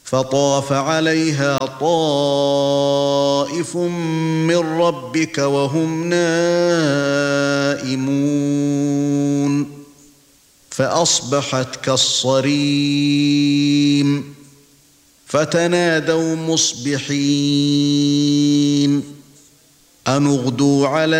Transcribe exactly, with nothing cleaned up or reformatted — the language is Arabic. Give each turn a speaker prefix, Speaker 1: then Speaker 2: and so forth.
Speaker 1: فطاف عليها طائف من ربك وهم نائمون فأصبحت كالصريم فتنادوا مصبحين أن اغدوا على